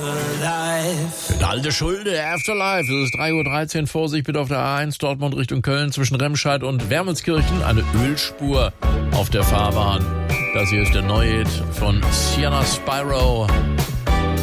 Alte Schulde, Afterlife. Es ist 3:13 Uhr. Vorsicht bitte auf der A1 Dortmund Richtung Köln zwischen Remscheid und Wermelskirchen. Eine Ölspur auf der Fahrbahn. Das hier ist der neue Hit von Sienna Spyro.